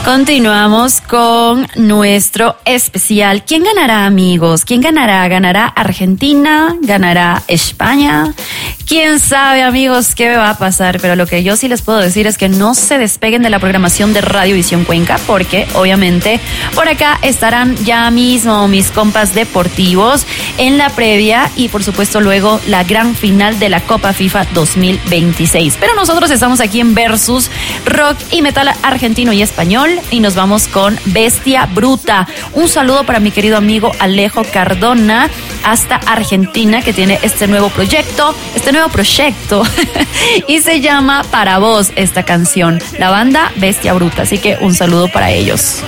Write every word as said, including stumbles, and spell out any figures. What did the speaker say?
Continuamos con nuestro especial. ¿Quién ganará, amigos? ¿Quién ganará? ¿Ganará Argentina? ¿Ganará España? ¿Quién sabe, amigos, qué va a pasar? Pero lo que yo sí les puedo decir es que no se despeguen de la programación de Radio Visión Cuenca, porque obviamente por acá estarán ya mismo mis compas deportivos en la previa y por supuesto luego la gran final de la Copa FIFA dos mil veintiséis. Pero nosotros estamos aquí en Versus Rock y Metal argentino y español y nos vamos con Bestia Bruta. Un saludo para mi querido amigo Alejo Cardona hasta Argentina, que tiene este nuevo proyecto, este nuevo proyecto y se llama Para Vos esta canción, la banda Bestia Bruta, así que un saludo para ellos.